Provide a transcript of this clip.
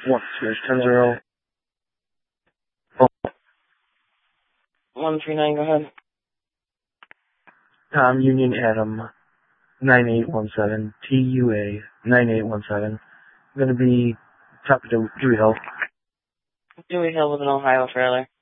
1-10. Oh, 139, go ahead. Tom Union Adam 9817 TUA 9817. I'm gonna be talking to Dewey Hill. Dewey Hill with an Ohio trailer.